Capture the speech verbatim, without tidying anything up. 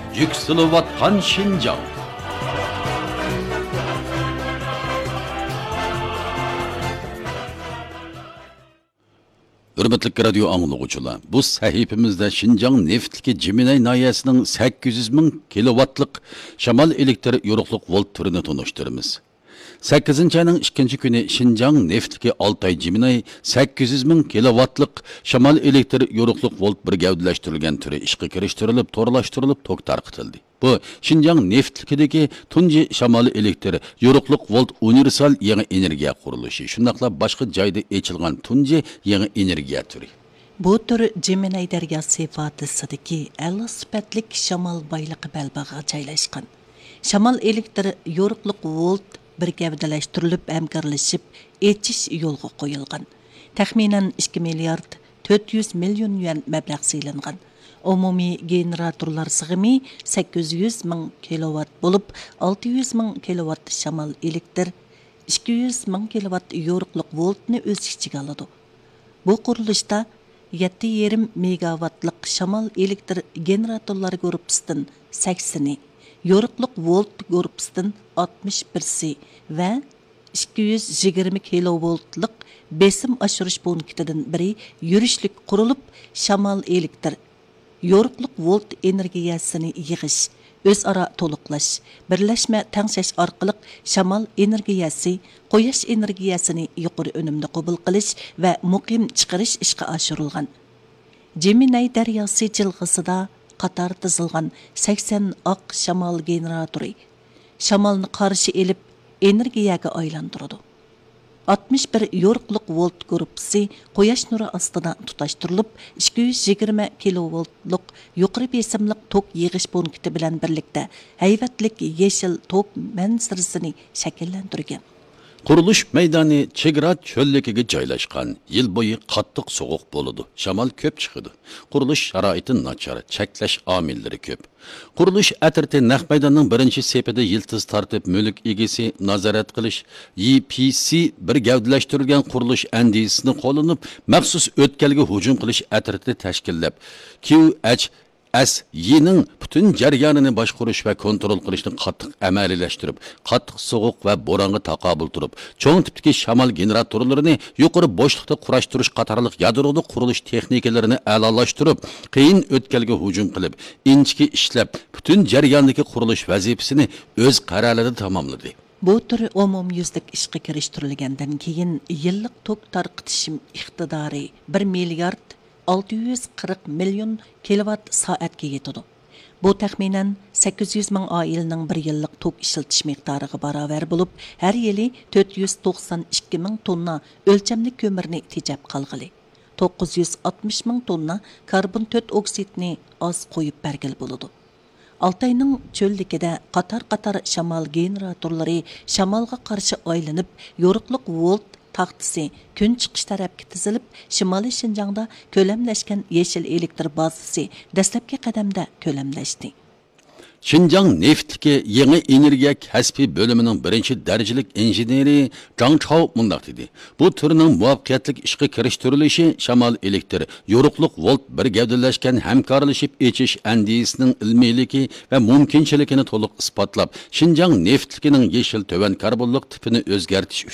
Yükselivatkan Şinjan. Hürmetli radyo anlıqçılar, bu sahifimizde Şinjan neftdeki Jiminay nayəsinin sakkiz yuz ming kilovatlık şamal elektr yoruqluq volt türünü tanıştırımız. sakkizinchi ayning ikkinchi kuni Şinjan neftdeki Altay Jiminay sakkiz yuz ming kilovatlık şamal elektr yoruqluq volt bir gavdalashtirilgan türü ishga kirishtirilib, to'rlashtirilib, tok tarqitildi. Bu Şinjan neftdeki tunji şamal elektr yoruqluq volt universal yangi energiya qurilishi, shundaqla boshqa joyda echilgan tunji yangi energiya türü. Bu tür Jiminay daryosi vodisidagi a'lo sifatlik shamol boyligi balbag'iga joylashgan. Shamol elektr yoruqluq volt bir gavdalashtirilib, hamkorlashib, echish yo'lga qo'yilgan. Taxminan ikki milliard to'rt yuz million yuan mablag' saylangan. Umumiy generatorlar sig'imi sakkiz yuz ming kilovat bo'lib, olti yuz ming kilovat shamol elektr, ikki yuz ming kilovat yoruqluq voltni o'z ichiga oladi. Bu qurilishda yetti yarim megavatlik shamol elektr generatorlar guruhisidan saksoni, yoruqluq volt guruhisidan oltmish birsi va ikki yuz yigirma kilovoltlik besim oshirish punktidan biri yurishlik qurilib, shamol elektr yoruqluq volt energiyasini yig'ish, o'zaro to'liqlash, birlashma tangshash orqali shamol energiyasi, quyosh energiyasini yuqori unumda qabul qilish va muqim chiqarish ishga oshirilgan. Jiminay daryosi jilg'isida qator tizilgan sakson oq shamol generatori shamolni qarshi elib energiyaga aylantiradi. oltmish bir yoruqluq volt guruhisi quyosh nuri ostida tutashtirilib, ikki yuz yigirma kilovoltlik yuqori besimlik tok yig'ish punkti bilan birlikda hayvatlik yeshil tok manzarasini shakllantirgan. Qurilish maydoni chegara cho'lligiga joylashgan. Yil bo'yi qattiq sovuq bo'ladi. Shamol ko'p chiqadi. Qurilish sharoiti nachar, cheklash omillari ko'p. Qurilish atriti naq maydonning birinchi sepida yiltiz tartib mulk egasi nazorat qilish E P C bir gavdalashtirilgan qurilish andisini qo'llanib, maxsus o'tkalga hujum qilish atriti tashkillab, Q H S Y'ning bütün jarayonini boshqarish va kontrol qilishni qattiq amaliyalashtirib, qattiq sovuq va bo'ronga taqobil turib, cho'ng tipdagi shamol generatorlarini yuqori bo'shliqda qurashtirish qatorliq yadroda qurilish texnikalarini a'lolashtirib, qiyin o'tkalga hujum qilib, inchki ishlab, bütün jarayondagi qurilish vazifasini o'z qarorlarida tamomladi. Bu tür umumyuzlik ishga kirishtirilgandan keyin yillik tok tarqitish iqtidori bir milliard olti yuz qirq million kilovat soatga yetadi. Bu taxminan sakkiz yuz ming oilaning bir yillik tok ishiltish miqdoriga barobar bo'lib, har yili to'rt yuz to'qson ikki ming tonna o'lchamli ko'mirni tejab qolg'ili. to'qqiz yuz oltmish ming tonna karbon to'rt oksidni oz qo'yib bergil bo'ladi. Altayning cho'lligida qator-qator shamol generatorlari shamolga qarshi aylanib, yoruqluq volt taxtisi kun chiqish tarafga tizilib, Shimoliy Shinjongda ko'lamlashgan yeshil elektr bazasi dastlabki qadamda ko'lamlashdi. Şinjan neftdeki yeni energiya kasbi bölümünün birinci derecelik injeneri Zhang Chao mundaq dedi. Bu türünün muvaffaqiyatli ishga kirishtirilishi shamol elektr yoruqluq volt bir gavdalashgan hamkorlashib echish andisinin ilmiyligi va mumkinchiligini to'liq isbotlab, Şinjan neftdikining yeshil to'van karbonlik tipini o'zgartish